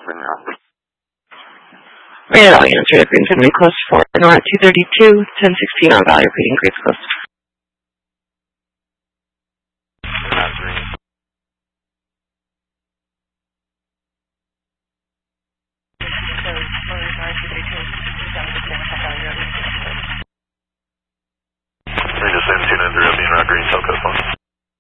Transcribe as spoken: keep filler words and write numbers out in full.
Rated audience, rated green family close to four. Nora two thirty-two, ten sixteen on value, repeating grades close to